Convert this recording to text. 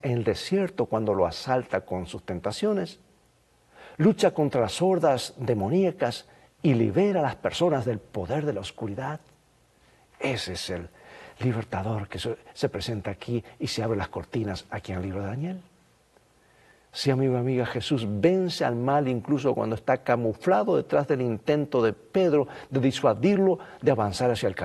en el desierto cuando lo asalta con sus tentaciones. Lucha contra las hordas demoníacas y libera a las personas del poder de la oscuridad. Ese es el libertador que se presenta aquí y se abre las cortinas aquí en el libro de Daniel. Sí, amigo y amiga, Jesús vence al mal incluso cuando está camuflado detrás del intento de Pedro de disuadirlo de avanzar hacia el camino.